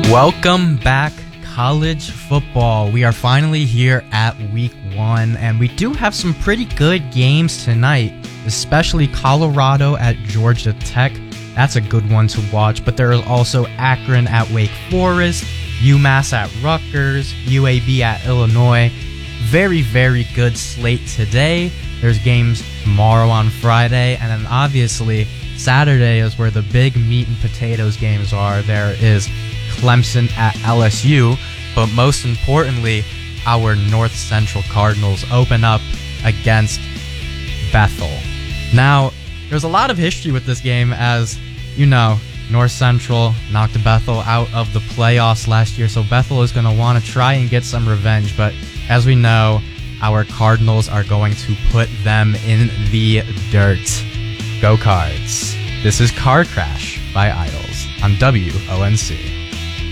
Welcome back, college football. We are finally here at week 1, and we do have some pretty good games tonight, especially Colorado at Georgia Tech. That's a good one to watch, but there is also Akron at Wake Forest, UMass at Rutgers, UAB at Illinois. Very, very good slate today. There's games tomorrow on Friday, and then obviously Saturday is where the big meat and potatoes games are. There is Clemson at LSU, but most importantly, our North Central Cardinals open up against Bethel. Now, there's a lot of history with this game, as you know, North Central knocked Bethel out of the playoffs last year, so Bethel is going to want to try and get some revenge, but as we know, our Cardinals are going to put them in the dirt. Go Cards. This is Car Crash by Idols on WONC.